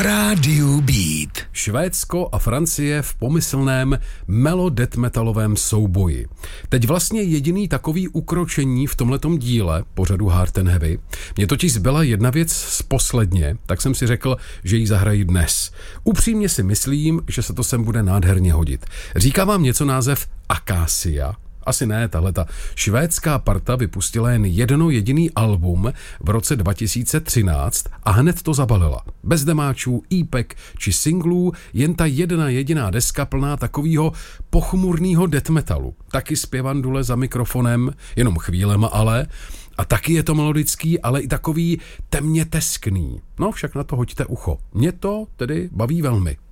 Rádiu Beat. Švédsko a Francie v pomyslném melo-death metalovém souboji. Teď vlastně jediný takový ukročení v tomhletom díle pořadu Hard and Heavy. Mně totiž zbyla jedna věc z posledně, tak jsem si řekl, že ji zahrají dnes. Upřímně si myslím, že se to sem bude nádherně hodit. Říká vám něco název Acacia? Asi ne, tahleta švédská parta vypustila jen jedno jediný album v roce 2013 a hned to zabalila. Bez demáčů, EPek či singlů, jen ta jedna jediná deska plná takového pochmurného death metalu. Taky zpěvandule za mikrofonem, jenom chvílema ale, a taky je to melodický, ale i takový temně teskný. No však na to hoďte ucho. Mě to tedy baví velmi.